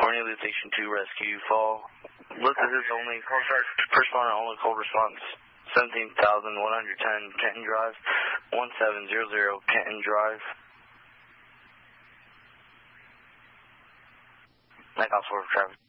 Cornelius Station 2 Rescue Fall. Listed as only first responder only cold response 17,110 Kenton Drive, 1700 Kenton Drive. Night Ops for traffic.